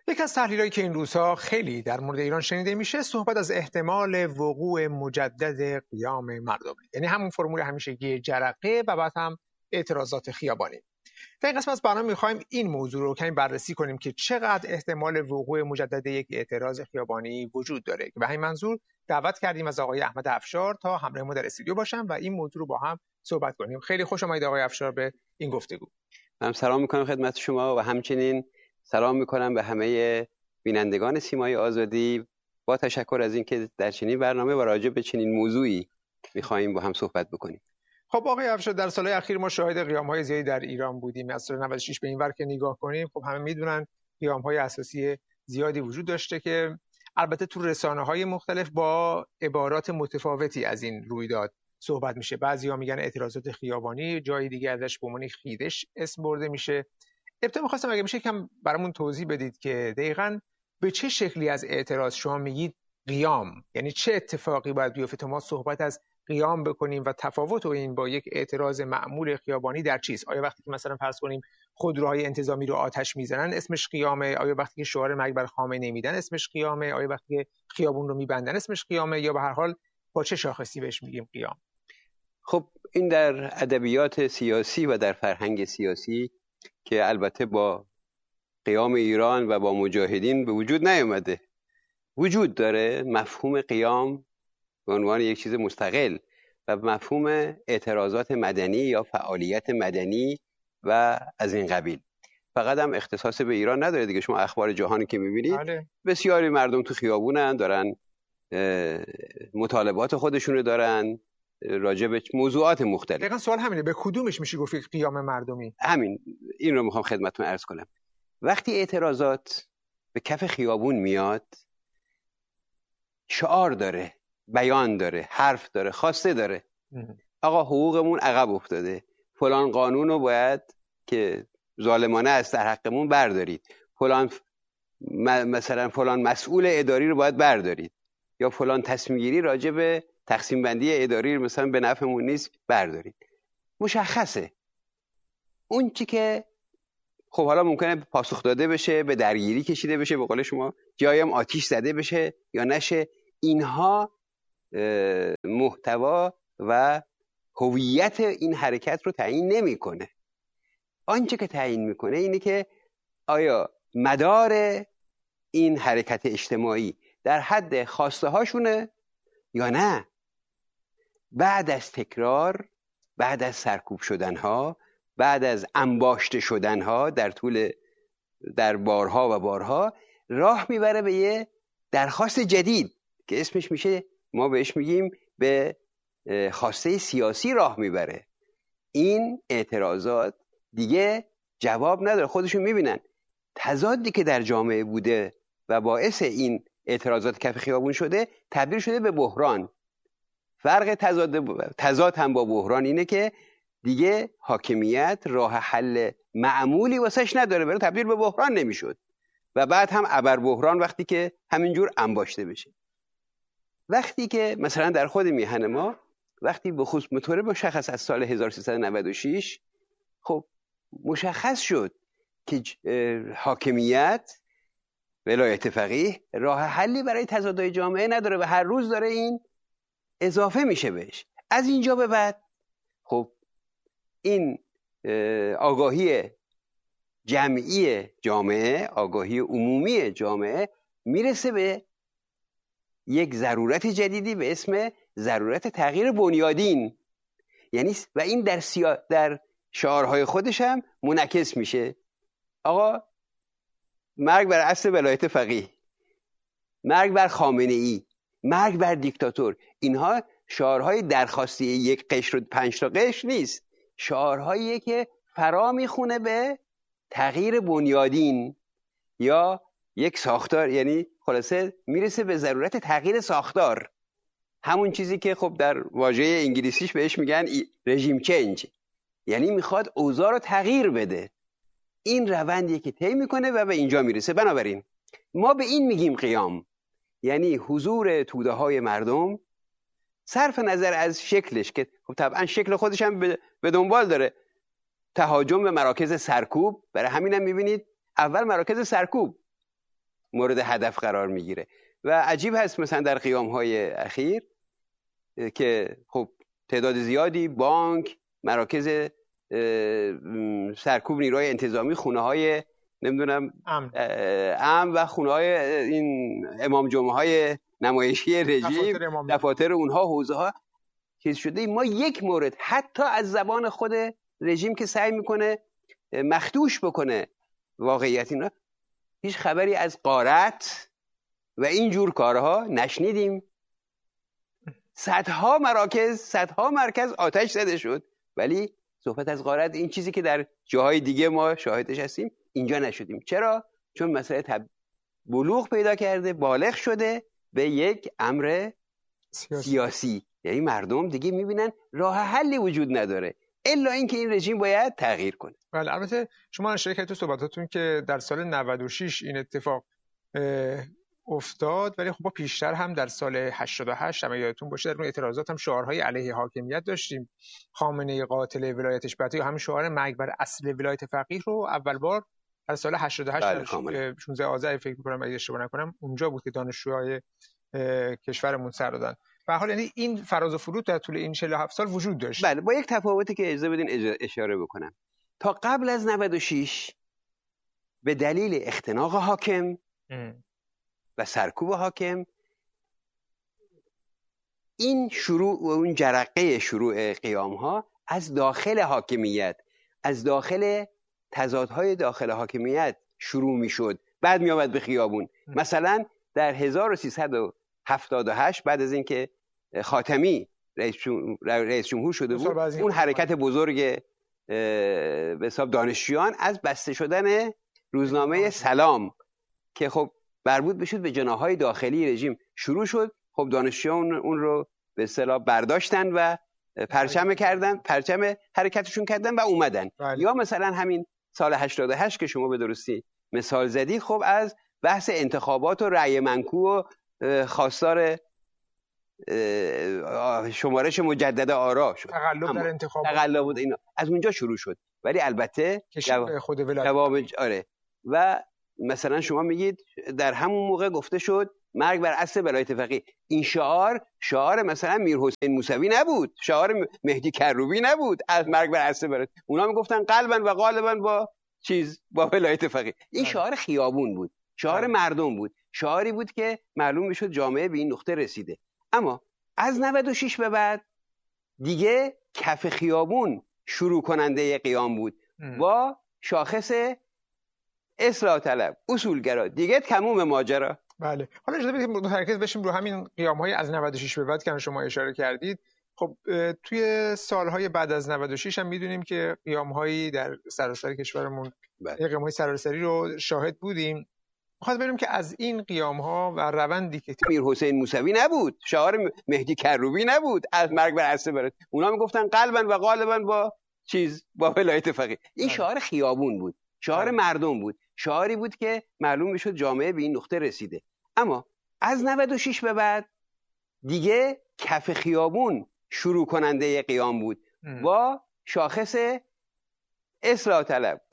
یک از تحلیلایی که این روزها خیلی در مورد ایران شنیده میشه صحبت از احتمال وقوع مجدد قیام مردمه، یعنی همون فرمول همیشگی جرقه و بعد هم اعتراضات خیابانی. در این قسمت از برنامه میخوایم این موضوع رو کمی بررسی کنیم که چقدر احتمال وقوع مجدد یک اعتراض خیابانی وجود داره. به همین منظور دعوت کردیم از آقای احمد افشار تا همراه ما در استودیو باشن و این موضوع رو با هم صحبت کنیم. خیلی خوش آمدید آقای افشار به این گفتگو. من سلام میکنم خدمت شما و همچنین سلام میکنم به همه بینندگان سیمای آزادی با تشکر از اینکه در چنین برنامه و راجع به چنین موضوعی میخوایم با هم صحبت بکنیم. خب آقای افشار، در سالهای اخیر ما شاهد قیام‌های زیادی در ایران بودیم. از سال 96 به این ور که نگاه کنیم، خب همه میدونن قیام‌های اساسی زیادی وجود داشته که البته تو رسانه‌های مختلف با عبارات متفاوتی از این رویداد صحبت میشه. بعضیا میگن اعتراضات خیابانی، جای دیگه ازش به عنوان خیدش اسم برده میشه. ابتدا می‌خواستم اگه میشه کم برامون توضیح بدید که دقیقاً به چه شکلی از اعتراض شما میگید قیام، یعنی چه اتفاقی باید بیفته تا ما صحبت از قیام بکنیم و تفاوت این با یک اعتراض معمول خیابانی در چیست؟ آیا وقتی که مثلا فرض کنیم خودروهای انتظامی رو آتش میزنن اسمش قیامه؟ آیا وقتی که شعار مرگ بر خامنه‌ای میدن اسمش قیامه؟ آیا وقتی که خیابون رو میبندن اسمش قیامه؟ یا به هر حال با چه شاخصی بهش میگیم قیام؟ خب این در ادبیات سیاسی و در فرهنگ سیاسی که البته با قیام ایران و با مجاهدین به وجود نیامده، وجود داره مفهوم قیام به عنوان یک چیز مستقل و مفهوم اعتراضات مدنی یا فعالیت مدنی و از این قبیل. فقط هم اختصاص به ایران نداره دیگه. شما اخبار جهانی که میبینید بسیاری مردم تو خیابونن، دارن مطالبات خودشونو دارن راجع به موضوعات مختلف. دقیقاً سوال همینه، به کدومش میشه گفت قیام مردمی؟ همین، این رو میخوام خدمتتون عرض کنم. وقتی اعتراضات به کف خیابون میاد، شعار داره، بیان داره، حرف داره، خواسته داره. آقا حقوقمون عقب افتاده، فلان قانون رو باید که ظالمانه است در حقمون بردارید، فلان مثلا فلان مسئول اداری رو باید بردارید، یا فلان تصمیم گیری راجع به تقسیم بندی اداری رو مثلا به نفعمون نیست بردارید. مشخصه اون چی که خب حالا ممکنه پاسخ داده بشه، به درگیری کشیده بشه، به قول شما جایم آتیش زده بشه یا نشه، اینها محتوا و هویت این حرکت رو تعیین نمیکنه. آنچه که تعیین میکنه اینه که آیا مدار این حرکت اجتماعی در حد خواسته هاشونه یا نه. بعد از تکرار، بعد از سرکوب شدنها، بعد از انباشته شدنها در بارها و بارها، راه میبره به یه درخواست جدید که اسمش میشه، ما بهش میگیم به خواسته سیاسی راه میبره. این اعتراضات دیگه جواب نداره. خودشون میبینن تضادی که در جامعه بوده و باعث این اعتراضات کف خیابون شده تبدیل شده به بحران. فرق تضاد هم با بحران اینه که دیگه حاکمیت راه حل معمولی واسش نداره، برای تبدیل به بحران نمیشد و بعد هم ابر بحران وقتی که همینجور انباشته بشه. وقتی که مثلا در خود میهن ما وقتی به خصوص مطور مشخص از سال 1396 خب مشخص شد که حاکمیت ولایت فقیه راه حلی برای تضادهای جامعه نداره و هر روز داره این اضافه میشه بهش. از اینجا به بعد خب این آگاهی جمعی جامعه، آگاهی عمومی جامعه میرسه به یک ضرورت جدیدی به اسم ضرورت تغییر بنیادین. یعنی و این در شعارهای خودش هم منعکس میشه. آقا مرگ بر اصل ولایت فقیه، مرگ بر خامنه‌ای، مرگ بر دیکتاتور، اینها شعارهای درخواستی یک قشر و 5 تا قشر نیست، شعارهایی که فرا میخونه به تغییر بنیادین یا یک ساختار. یعنی خلاصه میرسه به ضرورت تغییر ساختار، همون چیزی که خب در واژه انگلیسیش بهش میگن رژیم چنج، یعنی میخواد اوضاع رو تغییر بده. این روندی که طی میکنه و به اینجا میرسه. بنابراین ما به این میگیم قیام، یعنی حضور توده های مردم صرف نظر از شکلش که خب طبعا شکل خودش هم به دنبال داره، تهاجم به مراکز سرکوب. برای همین هم میبینید اول مراکز سرکوب مورد هدف قرار میگیره. و عجیب هست مثلا در قیام‌های اخیر که خب تعداد زیادی بانک، مراکز سرکوب نیروهای انتظامی، خونه‌های نمیدونم امن و خونه‌های این امام جمعه‌های نمایشی رژیم، دفاتر اونها، حوزه‌ها چیز شده. ما یک مورد حتی از زبان خود رژیم که سعی میکنه مخدوش بکنه واقعیت اینا، هیچ خبری از غارت و این جور کارها نشنیدیم. صدها مراکز، صدها مرکز آتش زده شد، ولی صحبت از غارت، این چیزی که در جاهای دیگه ما شاهدش هستیم، اینجا نشدیم. چرا؟ چون مسئله بلوغ پیدا کرده، بالغ شده به یک امر سیاسی. یعنی مردم دیگه میبینن راه حلی وجود نداره الا اینکه این رژیم باید تغییر کنه. بله، البته شما اشاره کردید تو صحبتاتون که در سال 96 این اتفاق افتاد، ولی خب ما پیشتر هم در سال 88 هم یادتون باشه در اون اعتراضات هم شعارهای علیه حاکمیت داشتیم. خامنه‌ای قاتل ولایتش بد، یا همین شعار مرگ بر اصل ولایت فقیه رو اول بار در سال 88 16 آذر فکر می‌کنم اگه اشتباه نکنم اونجا بود که دانشجوهای کشورمون سر دادن. به هر حال یعنی این فراز و فرود در طول این 47 سال وجود داشت. بله، با یک تفاوتی که اجازه بدین اشاره بکنم. تا قبل از 96 به دلیل اختناق حاکم و سرکوب حاکم، این شروع و اون جرقه شروع قیام‌ها از داخل حاکمیت، از داخل تضادهای داخل حاکمیت شروع می‌شد، بعد می‌آمد به خیابون. مثلا در 1378 بعد از اینکه خاتمی رئیس جمهور شده بود، اون حرکت بزرگ به حساب دانشجویان از بسته شدن روزنامه سلام که خب مربوط بشد به جناح‌های داخلی رژیم شروع شد. خب دانشجویان اون رو به اصطلاح برداشتن و پرچم کردن، پرچم حرکتشون کردن و اومدن. یا مثلا همین سال 88 که شما به درستی مثال زدی، خب از بحث انتخابات و رأی منکو و خواستار شمارش مجدد آرا شد، تقلب در انتخابات، تقلب بود، اینا از اونجا شروع شد. ولی البته خود ولایت آره. و مثلا شما میگید در همون موقع گفته شد مرگ بر اصل ولایت فقیه. این شعار مثلا میر حسین موسوی نبود، شعار مهدی کروبی نبود از مرگ بر اصل ولایت. اونا میگفتن قلبا و غالبا با ولایت فقیه. این شعار خیابون بود، شعار مردم بود، شعاری بود که معلوم میشد جامعه به این نقطه رسیده. اما از 96 به بعد دیگه کف خیابون شروع کننده قیام بود با شاخص اصلاح طلب، اصولگرا، دیگه تموم ماجرا. بله، حالا اجازه بدید متمرکز بشیم رو همین قیام‌های از 96 به بعد که شما اشاره کردید. خب توی سالهای بعد از 96 هم میدونیم که قیام‌هایی در سراسر کشورمون، قیام‌های سراسری رو شاهد بودیم. می‌خوام ببینیم که از این قیام‌ها و روندی که میر حسین موسوی نبود، شعار مهدی کروبی نبود از مرگ بر اصل ولایت. اونا میگفتن قلبا و غالبا با ولایت فقیه. این شعار خیابون بود، شعار مردم بود، شعاری بود که معلوم میشد جامعه به این نقطه رسیده. اما از 96 به بعد دیگه کف خیابون شروع کننده قیام بود با شاخص اصلاح طلب،